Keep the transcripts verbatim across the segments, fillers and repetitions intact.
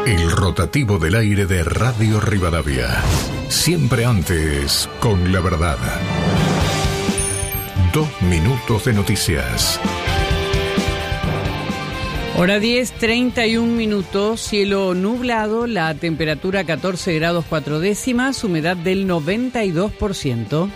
El rotativo del aire de Radio Rivadavia. Siempre antes, con la verdad. Dos minutos de noticias. Hora diez, treinta y un minutos, cielo nublado, la temperatura catorce grados cuatro décimas, humedad del noventa y dos por ciento.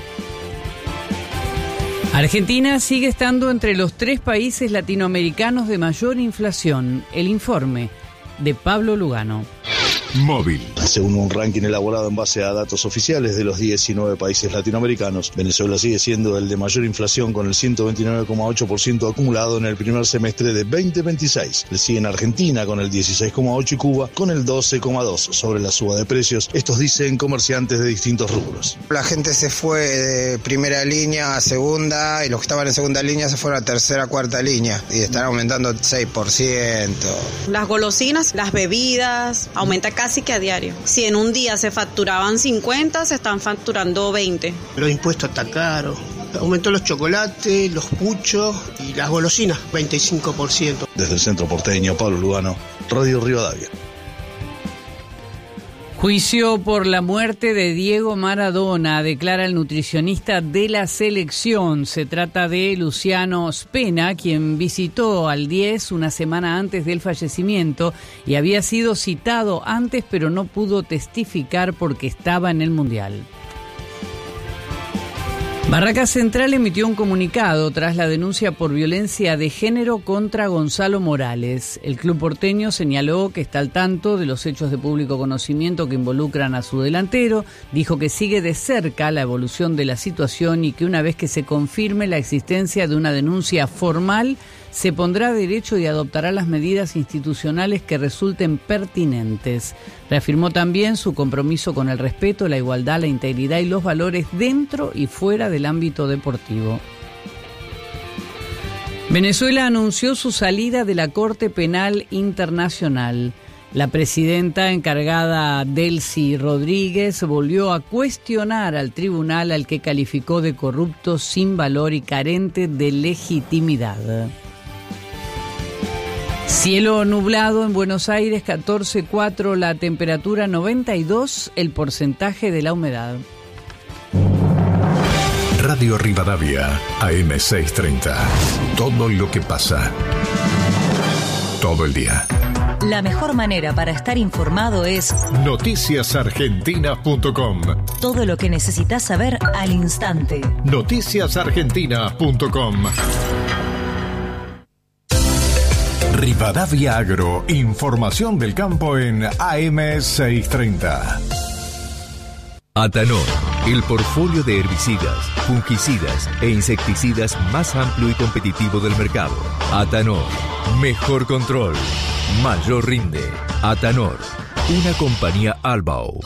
Argentina sigue estando entre los tres países latinoamericanos de mayor inflación. El informe de Pablo Lugano. Móvil. Según un ranking elaborado en base a datos oficiales de los diecinueve países latinoamericanos, Venezuela sigue siendo el de mayor inflación con el ciento veintinueve coma ocho por ciento acumulado en el primer semestre de veinte veintiséis. Le siguen Argentina con el dieciséis coma ocho por ciento y Cuba con el doce coma dos por ciento. Sobre la suba de precios, estos dicen comerciantes de distintos rubros. La gente se fue de primera línea a segunda y los que estaban en segunda línea se fueron a tercera, cuarta línea y están aumentando seis por ciento. Las golosinas, las bebidas, aumenta casi que a diario. Si en un día se facturaban cincuenta, se están facturando veinte. Los impuestos están caros. Aumentó los chocolates, los puchos y las golosinas, veinticinco por ciento. Desde el centro porteño, Pablo Lugano, Radio Rivadavia. Juicio por la muerte de Diego Maradona, declara el nutricionista de la selección. Se trata de Luciano Spena, quien visitó al diez una semana antes del fallecimiento y había sido citado antes, pero no pudo testificar porque estaba en el Mundial. Barracas Central emitió un comunicado tras la denuncia por violencia de género contra Gonzalo Morales. El club porteño señaló que está al tanto de los hechos de público conocimiento que involucran a su delantero, dijo que sigue de cerca la evolución de la situación y que una vez que se confirme la existencia de una denuncia formal, se pondrá a derecho y adoptará las medidas institucionales que resulten pertinentes. Reafirmó también su compromiso con el respeto, la igualdad, la integridad y los valores dentro y fuera del ámbito deportivo. Venezuela anunció su salida de la Corte Penal Internacional. La presidenta encargada, Delcy Rodríguez, volvió a cuestionar al tribunal al que calificó de corrupto, sin valor y carente de legitimidad. Cielo nublado en Buenos Aires, catorce coma cuatro, la temperatura noventa y dos, el porcentaje de la humedad. Radio Rivadavia, A M seiscientos treinta. Todo lo que pasa. Todo el día. La mejor manera para estar informado es noticias argentinas punto com. Todo lo que necesitas saber al instante. noticias argentinas punto com. Rivadavia Agro, información del campo en A M seiscientos treinta. Atanor, el portfolio de herbicidas, fungicidas e insecticidas más amplio y competitivo del mercado. Atanor, mejor control, mayor rinde. Atanor, una compañía Albao.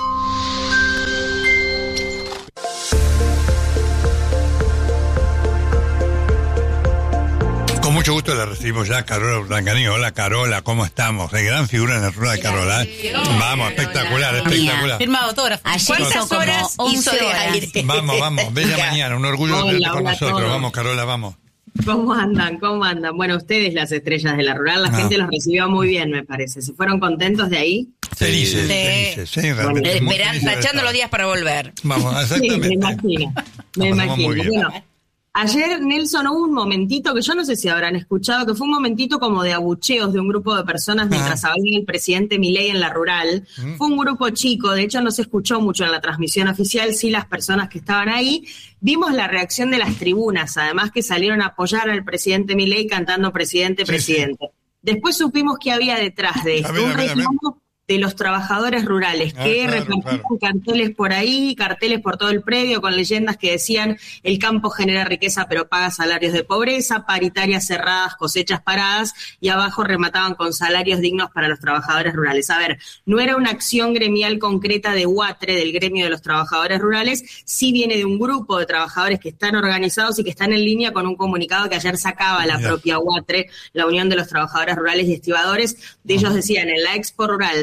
Con mucho gusto la recibimos ya Carola Urdangarín. Hola Carola, ¿cómo estamos? Hay gran figura en la rueda de Carola. ¿eh? Vamos, espectacular, espectacular. Firma autógrafo. ¿Cuántas horas hizo de aire? Vamos, vamos, bella mañana, un orgullo Hola, tenerte con hola nosotros. Vamos Carola, vamos. ¿Cómo andan? ¿Cómo andan? Bueno, ustedes las estrellas de la rural, la Ah. gente los recibió muy bien, me parece. ¿Se fueron contentos de ahí? Felices, Sí. felices, sí, realmente. muy Esperan, felices de tachando estar. los días para volver. Vamos, exactamente. Sí, me imagino. Me La pasamos imagino. muy bien. Bueno, ayer, Nelson, hubo un momentito que yo no sé si habrán escuchado, que fue un momentito como de abucheos de un grupo de personas mientras hablaba el presidente Milei en la rural. Mm. Fue un grupo chico, de hecho no se escuchó mucho en la transmisión oficial, sí las personas que estaban ahí. Vimos la reacción de las tribunas, además que salieron a apoyar al presidente Milei cantando presidente, Sí, presidente. Después supimos que había detrás de esto, A ver, un a ver, a ver. reclamo de los trabajadores rurales Ah, que claro, repartían claro. carteles por ahí, carteles por todo el predio con leyendas que decían el campo genera riqueza pero paga salarios de pobreza, paritarias cerradas, cosechas paradas, y abajo remataban con salarios dignos para los trabajadores rurales. A ver, no era una acción gremial concreta de UATRE, del gremio de los trabajadores rurales, sí viene de un grupo de trabajadores que están organizados y que están en línea con un comunicado que ayer sacaba la Mirá. propia UATRE, la Unión de los Trabajadores Rurales y Estibadores. De ellos decían, en la Expo Rural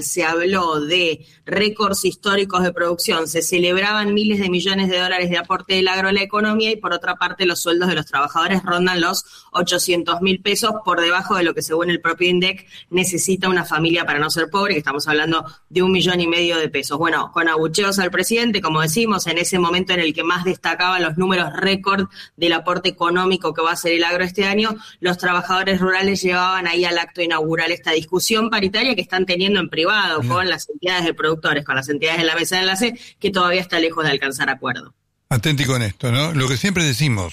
se habló de récords históricos de producción, se celebraban miles de millones de dólares de aporte del agro a la economía y por otra parte los sueldos de los trabajadores rondan los ochocientos mil pesos, por debajo de lo que según el propio INDEC necesita una familia para no ser pobre, que estamos hablando de un millón y medio de pesos. Bueno, con abucheos al presidente, como decimos, en ese momento en el que más destacaban los números récord del aporte económico que va a hacer el agro este año, los trabajadores rurales llevaban ahí al acto inaugural esta discusión paritaria que están teniendo en privado con las entidades de productores, con las entidades de la mesa de enlace, que todavía está lejos de alcanzar acuerdo. Atenti con esto, ¿no? Lo que siempre decimos,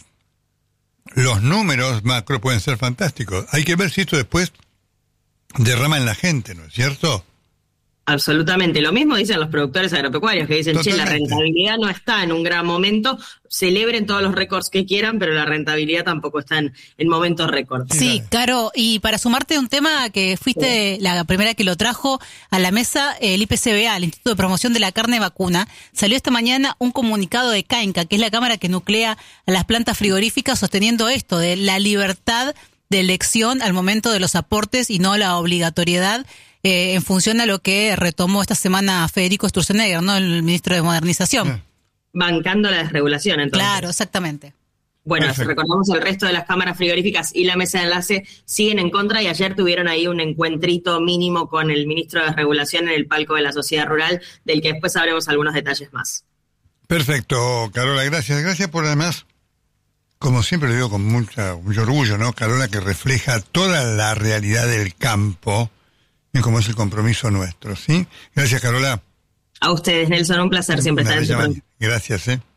los números macro pueden ser fantásticos. Hay que ver si esto después derrama en la gente, ¿no es cierto? Absolutamente. Lo mismo dicen los productores agropecuarios, que dicen, Totalmente. che, la rentabilidad no está en un gran momento, celebren todos los récords que quieran, pero la rentabilidad tampoco está en, en momentos récord. Sí, Caro, y para sumarte un tema que fuiste sí. la primera que lo trajo a la mesa, el I P C B A, el Instituto de Promoción de la Carne Vacuna, salió esta mañana un comunicado de CAINCA, que es la cámara que nuclea a las plantas frigoríficas, sosteniendo esto, de la libertad de elección al momento de los aportes y no la obligatoriedad, eh, en función a lo que retomó esta semana Federico Sturzenegger, ¿no?, el ministro de Modernización. Sí. Bancando la desregulación, entonces. Claro, exactamente. Bueno, Perfecto. recordamos el resto de las cámaras frigoríficas y la mesa de enlace siguen en contra y ayer tuvieron ahí un encuentrito mínimo con el ministro de Desregulación en el palco de la Sociedad Rural, del que después sabremos algunos detalles más. Perfecto, Carola, gracias. Gracias por además, como siempre lo digo con mucha, mucho orgullo, ¿no? Carola, que refleja toda la realidad del campo y cómo es el compromiso nuestro, ¿sí? Gracias, Carola. A ustedes, Nelson, un placer siempre estar en su programa. Gracias, ¿eh?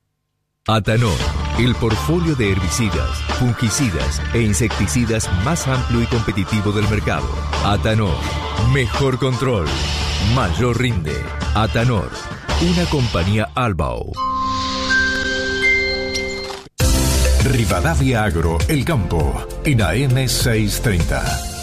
Atanor, el portfolio de herbicidas, fungicidas e insecticidas más amplio y competitivo del mercado. Atanor, mejor control, mayor rinde. Atanor, una compañía Albao. Rivadavia Agro, El Campo, en A M seiscientos treinta.